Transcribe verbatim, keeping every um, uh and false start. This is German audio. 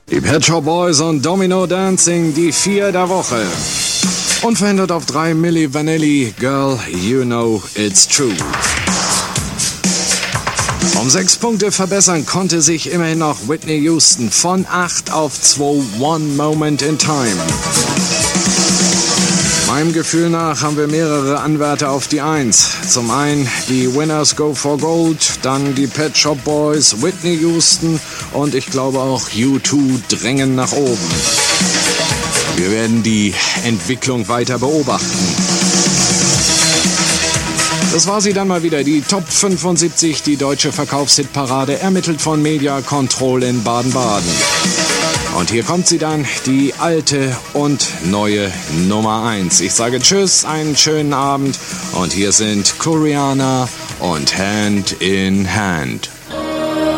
Die Pet Shop Boys und Domino Dancing, die vier der Woche. Unverändert auf drei Milli Vanilli, Girl, You Know It's True. Um sechs Punkte verbessern konnte sich immerhin noch Whitney Houston von acht auf zwei, One Moment in Time. Meinem Gefühl nach haben wir mehrere Anwärter auf die Eins. Zum einen die Winners Go for Gold, dann die Pet Shop Boys, Whitney Houston und ich glaube auch U zwei drängen nach oben. Wir werden die Entwicklung weiter beobachten. Das war sie dann mal wieder, die Top fünfundsiebzig, die deutsche Verkaufshitparade, ermittelt von Media Control in Baden-Baden. Und hier kommt sie dann, die alte und neue Nummer eins. Ich sage Tschüss, einen schönen Abend und hier sind Koreaner und Hand in Hand.